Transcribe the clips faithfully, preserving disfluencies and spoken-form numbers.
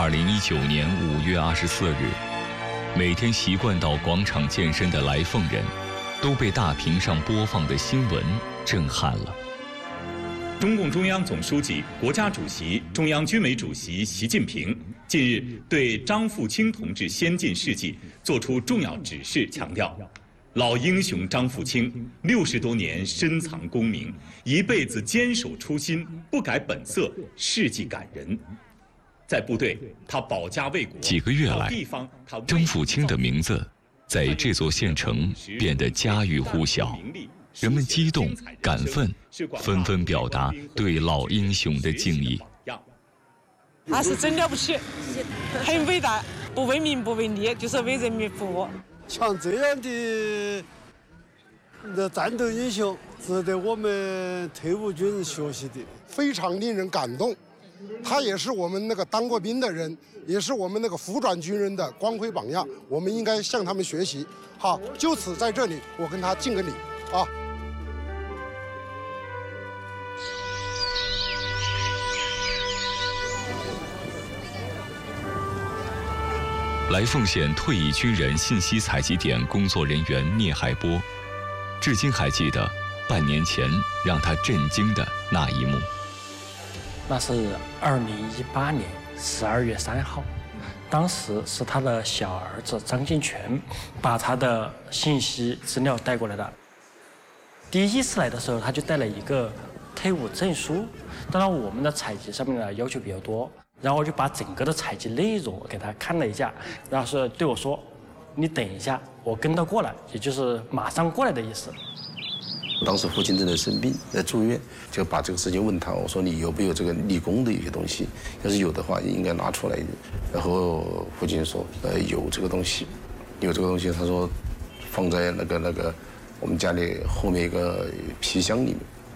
二零一九年五月二十四日，每天习惯到广场健身的来凤人，都被大屏上播放的新闻震撼了。 中共中央总书记、国家主席、中央军委主席习近平近日对张富清同志先进事迹作出重要指示，强调，老英雄张富清六十多年深藏功名，一辈子坚守初心，不改本色，事迹感人。在部队，他保家卫国； 几个月来，张富清的名字在这座县城变得家喻户晓。人们激动、感愤，纷纷表达对老英雄的敬意。 他是真了不起，很伟大，不为民不为利，就是为人民服务。 像这样的的战斗英雄，值得我们退伍军人学习的， 非常令人感动。他也是我们那个当过兵的人，也是我们那个服转军人的光辉榜样，我们应该向他们学习。好，就此在这里，我跟他敬个礼啊。 来凤县退役军人信息采集点工作人员聂海波，至今还记得半年前让他震惊的那一幕。 那是二零一八年十二月三号，当时是他的小儿子张建全把他的信息资料带过来的。第一次来的时候，他就带了一个退伍证书。当然，我们的采集上面的要求比较多。然后我就把整个的采集内容给他看了一下，然后是对我说：“你等一下，我跟他过来，也就是马上过来的意思。” 当时父亲正在生病，在住院，就把这个事情问他，我说：“你有没有这个立功的一些东西？要是有的话，应该拿出来。”然后父亲说：“呃，有这个东西，有这个东西。”他说：“放在那个那个我们家里后面一个皮箱里面。”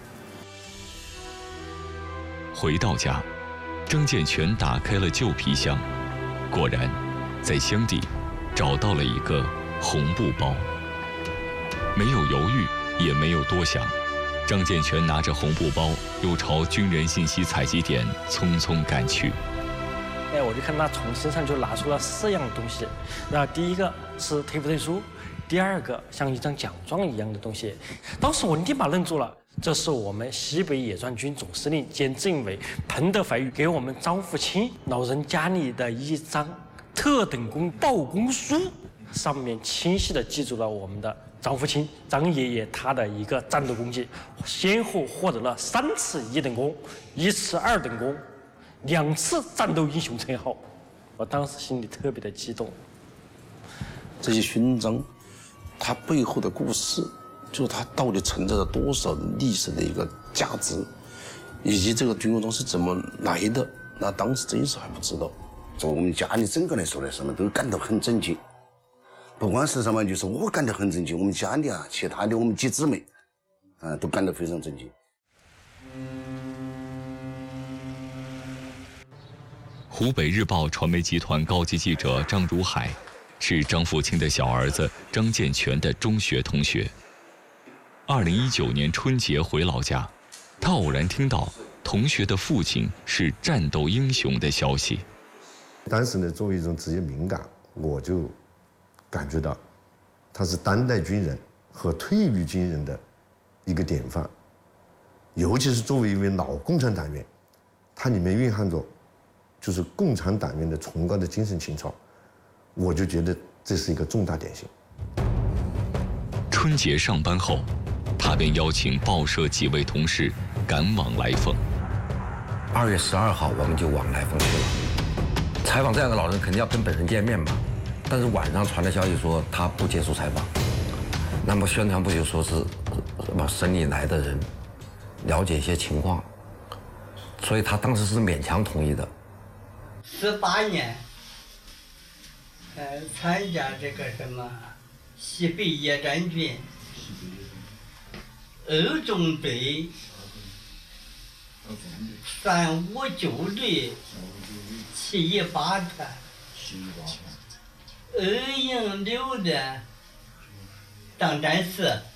回到家，张建全打开了旧皮箱，果然，在箱底找到了一个红布包。没有犹豫，也没有多想，张建全拿着红布包，又朝军人信息采集点匆匆赶去。 哎，我就看他从身上就拿出了四样东西，那第一个是退伍证书，第二个像一张奖状一样的东西。当时我立马愣住了。这是我们西北野战军总司令兼政委彭德怀给我们张富清老人家里的一张特等功报功书，上面清晰地记住了我们的张富清张爷爷他的一个战斗功绩，先后获得了三次一等功，一次二等功，两次战斗英雄称号。我当时心里特别的激动。 这些勋章，它背后的故事。就是它到底存在着多少历史的一个价值，以及这个军功章是怎么来的，那当时真是还不知道。 从我们家里整个来说来什么都感到很震惊，不光是什么，就是我感到很震惊，我们家里啊，其他的我们几姊妹，啊、呃，都感到非常震惊。 湖北日报传媒集团高级记者张如海，是张富清的小儿子张建全的中学同学。二零一九年春节回老家，他偶然听到同学的父亲是战斗英雄的消息。 当时呢，作为一种职业敏感，我就感觉到他是当代军人和退役军人的一个典范。尤其是作为一位老共产党员，它里面蕴含着就是共产党员的崇高的精神情操，我就觉得这是一个重大典型。 春节上班后，他便邀请报社几位同事赶往来凤。 二月十二号，我们就往来凤去了。采访这样的老人，肯定要跟本人见面嘛。但是晚上传来消息说他不接受采访，那么宣传部就说是什么省里来的人了解一些情况，所以他当时是勉强同意的。 十八年，呃，参加这个什么西北野战军二中队三五九旅七一八团二营六的当战士。